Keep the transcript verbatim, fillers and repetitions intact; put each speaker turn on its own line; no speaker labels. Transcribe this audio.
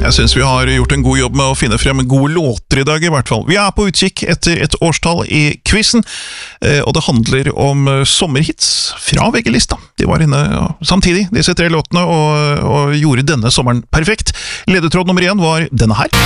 Jeg synes vi har gjort en god jobb med å finne frem gode låter i dag i hvert fall. Vi er på utkikk etter et årstall i quizen, og det handler om sommerhits fra V G-lista. De var inne samtidig, disse tre låtene, og, og gjorde denne sommeren perfekt. Ledetråd nummer én var denne her.